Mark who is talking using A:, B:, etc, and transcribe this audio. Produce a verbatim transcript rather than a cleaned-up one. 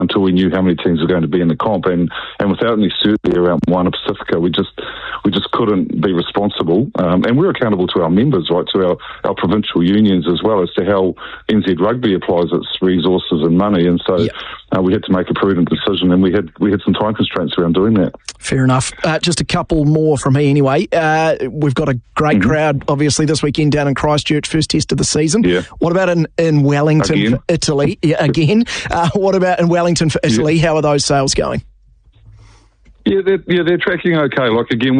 A: until we knew how many teams were going to be in the comp, and, and without any certainty around Moana Pacifica, we just we just couldn't be responsible. Um, and we're accountable to our members, right, to our, our provincial unions as well, as to how N Z Rugby applies its resources and money. And so yeah. uh, we had to make a prudent decision, and we had we had some time constraints around doing that.
B: Fair enough. Uh, just a couple more from me anyway. Uh, we've got a great mm-hmm. crowd, obviously, this weekend down in Christchurch, first test of the season. Yeah. What about in, in Wellington, again? for Italy? Yeah, again. Uh, what about in Wellington for Italy? Yeah. How are those sales going?
A: Yeah, they're, yeah, they're tracking okay. Like, again,